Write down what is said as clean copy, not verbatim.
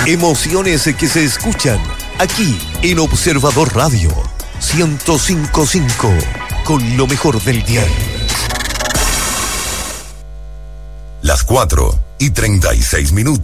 Emociones que se escuchan aquí en Observador Radio 105.5 con lo mejor del día. Las 4:36.